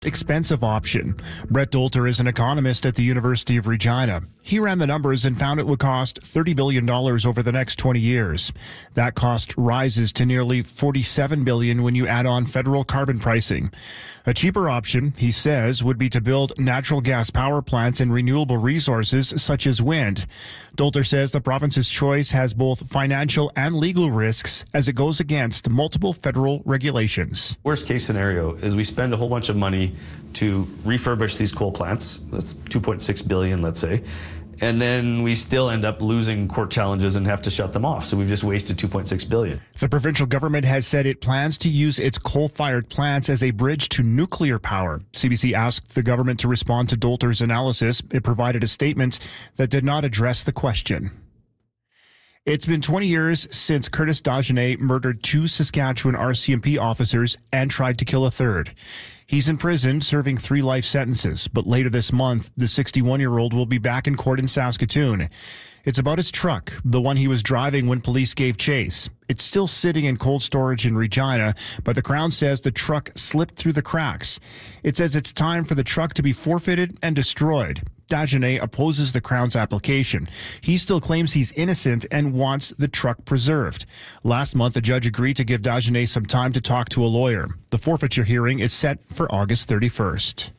expensive option. Brett Dolter is an economist at the University of Regina. He ran the numbers and found it would cost $30 billion over the next 20 years. That cost rises to nearly $47 billion when you add on federal carbon pricing. A cheaper option, he says, would be to build natural gas power plants and renewable resources such as wind. Dolter says the province's choice has both financial and legal risks as it goes against multiple federal regulations. Worst case scenario is we spend a whole bunch of money to refurbish these coal plants. That's $2.6 billion, let's say. And then we still end up losing court challenges and have to shut them off. So we've just wasted $2.6 billion. The provincial government has said it plans to use its coal-fired plants as a bridge to nuclear power. CBC asked the government to respond to Dolter's analysis. It provided a statement that did not address the question. It's been 20 years since Curtis Dagenais murdered 2 Saskatchewan RCMP officers and tried to kill a third. He's in prison serving 3 life sentences, but later this month, the 61-year-old will be back in court in Saskatoon. It's about his truck, the one he was driving when police gave chase. It's still sitting in cold storage in Regina, but the Crown says the truck slipped through the cracks. It says it's time for the truck to be forfeited and destroyed. Dagenais opposes the Crown's application. He still claims he's innocent and wants the truck preserved. Last month, a judge agreed to give Dagenais some time to talk to a lawyer. The forfeiture hearing is set for August 31st.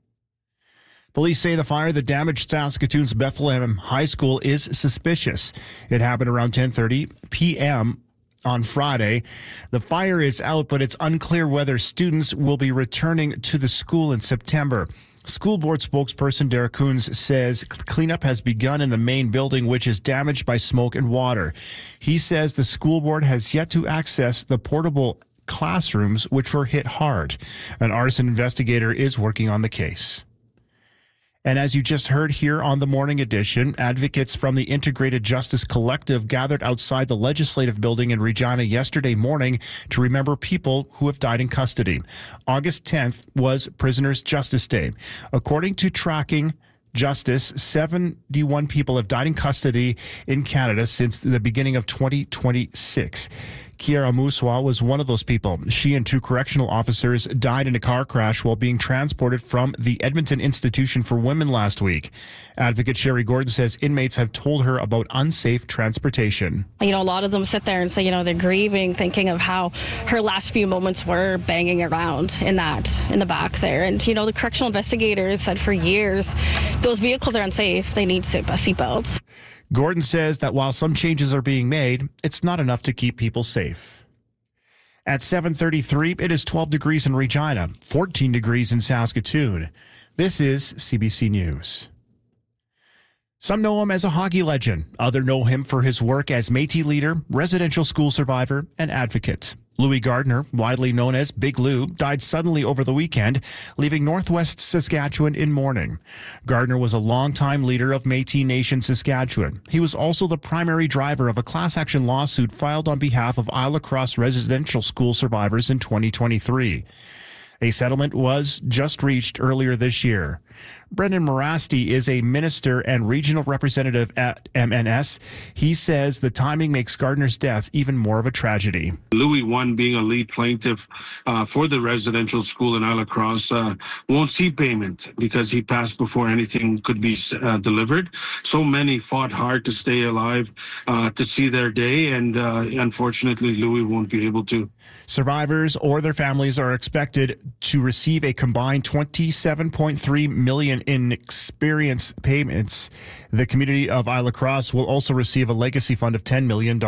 Police say the fire that damaged Saskatoon's Bethlehem High School is suspicious. It happened around 10:30 p.m. on Friday. The fire is out, but it's unclear whether students will be returning to the school in September. School board spokesperson Derek Coons says cleanup has begun in the main building, which is damaged by smoke and water. He says the school board has yet to access the portable classrooms, which were hit hard. An arson investigator is working on the case. And as you just heard here on the Morning Edition, advocates from the Integrated Justice Collective gathered outside the Legislative Building in Regina yesterday morning to remember people who have died in custody. August 10th was Prisoners' Justice Day. According to Tracking Justice, 71 people have died in custody in Canada since the beginning of 2026. Kiara Muswa was one of those people. She and 2 correctional officers died in a car crash while being transported from the Edmonton Institution for Women last week. Advocate Sherry Gordon says inmates have told her about unsafe transportation. You know, a lot of them sit there and say, they're grieving, thinking of how her last few moments were banging around in the back there. And, the correctional investigators said for years, those vehicles are unsafe. They need seatbelts. Gordon says that while some changes are being made, it's not enough to keep people safe. At 7:33, it is 12 degrees in Regina, 14 degrees in Saskatoon. This is CBC News. Some know him as a hockey legend. Others know him for his work as Métis leader, residential school survivor, and advocate. Louis Gardner, widely known as Big Lou, died suddenly over the weekend, leaving northwest Saskatchewan in mourning. Gardner was a longtime leader of Métis Nation Saskatchewan. He was also the primary driver of a class action lawsuit filed on behalf of Isle Cross residential school survivors in 2023. A settlement was just reached earlier this year. Brendan Morasti is a minister and regional representative at MNS. He says the timing makes Gardner's death even more of a tragedy. Louis One, being a lead plaintiff for the residential school in Isle Cross, won't see payment because he passed before anything could be delivered. So many fought hard to stay alive to see their day, and unfortunately, Louis won't be able to. Survivors or their families are expected to receive a combined $27.3 million in experience payments. The community of Isle Cross will also receive a legacy fund of $10 million.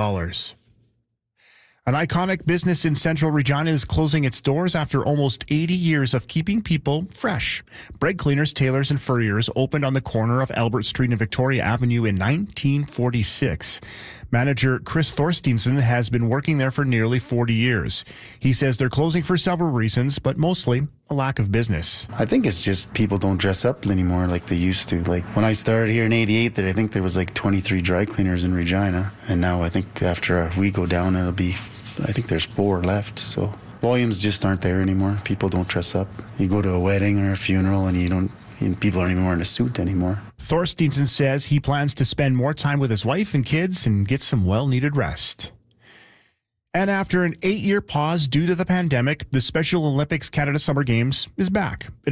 An iconic business in central Regina is closing its doors after almost 80 years of keeping people fresh. Bread Cleaners, Tailors, and Furriers opened on the corner of Albert Street and Victoria Avenue in 1946. Manager Chris Thorsteinson has been working there for nearly 40 years. He says they're closing for several reasons, but mostly a lack of business. I think it's just people don't dress up anymore like they used to. Like when I started here in 88, I think there was like 23 dry cleaners in Regina. And now I think after we go down, I think there's 4 left. So volumes just aren't there anymore. People don't dress up. You go to a wedding or a funeral and people aren't even wearing a suit anymore. Thorsteinson says he plans to spend more time with his wife and kids and get some well-needed rest. And after an 8-year pause due to the pandemic, the Special Olympics Canada Summer Games is back. It